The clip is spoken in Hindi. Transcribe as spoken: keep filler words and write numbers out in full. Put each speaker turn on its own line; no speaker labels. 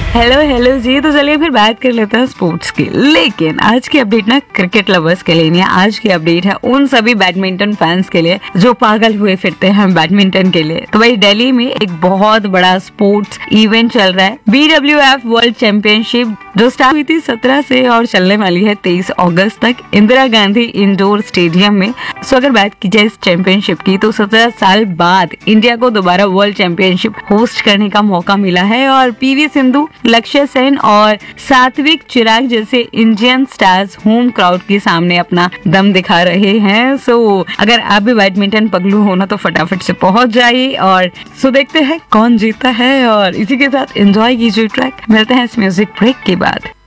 हेलो हेलो जी। तो चलिए फिर बात कर लेते हैं स्पोर्ट्स की। लेकिन आज की अपडेट ना क्रिकेट लवर्स के लिए नहीं है। आज की अपडेट है उन सभी बैडमिंटन फैंस के लिए जो पागल हुए फिरते हैं बैडमिंटन के लिए। तो भाई दिल्ली में एक बहुत बड़ा स्पोर्ट्स इवेंट चल रहा है, B W F world championship, जो स्टार्ट हुई थी सत्रह से और चलने वाली है तेईस अगस्त तक इंदिरा गांधी इंडोर स्टेडियम में। सो अगर बात की जाए इस चैंपियनशिप की तो सत्रह साल बाद इंडिया को दोबारा वर्ल्ड चैंपियनशिप होस्ट करने का मौका मिला है और पीवी सिंधु, लक्ष्य सेन और सात्विक चिराग जैसे इंडियन स्टार्स होम क्राउड के सामने अपना दम दिखा रहे हैं। सो अगर आप भी बैडमिंटन पगलू हो ना तो फटाफट से पहुंच जाइए और सो देखते हैं कौन जीता है। और इसी के साथ एंजॉय कीजिए ट्रैक। मिलते हैं इस म्यूजिक ब्रेक के बाद।